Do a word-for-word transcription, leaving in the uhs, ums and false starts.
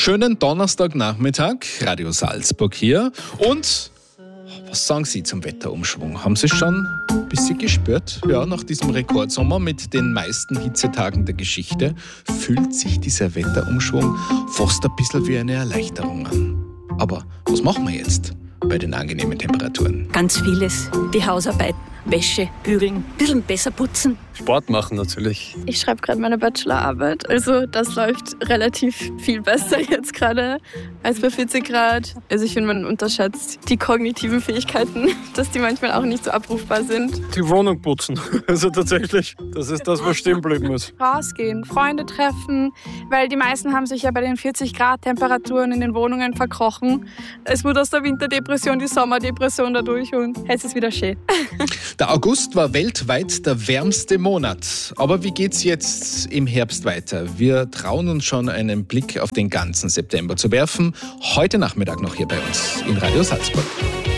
Schönen Donnerstagnachmittag, Radio Salzburg hier. Und was sagen Sie zum Wetterumschwung? Haben Sie es schon ein bisschen gespürt? Ja, nach diesem Rekordsommer mit den meisten Hitzetagen der Geschichte fühlt sich dieser Wetterumschwung fast ein bisschen wie eine Erleichterung an. Aber was machen wir jetzt bei den angenehmen Temperaturen? Ganz vieles. Die Hausarbeit, Wäsche, bügeln, ein bisschen besser putzen. Sport machen natürlich. Ich schreibe gerade meine Bachelorarbeit, also das läuft relativ viel besser jetzt gerade als bei vierzig Grad. Also ich finde, man unterschätzt die kognitiven Fähigkeiten, dass die manchmal auch nicht so abrufbar sind. Die Wohnung putzen, also tatsächlich, das ist das, was stehen bleiben muss. Rausgehen, Freunde treffen, weil die meisten haben sich ja bei den vierzig Grad Temperaturen in den Wohnungen verkrochen. Es wurde aus der Winterdepression die Sommerdepression dadurch und jetzt ist wieder schön. Der August war weltweit der wärmste Monat. Aber wie geht's jetzt im Herbst weiter? Wir trauen uns schon einen Blick auf den ganzen September zu werfen. Heute Nachmittag noch hier bei uns in Radio Salzburg.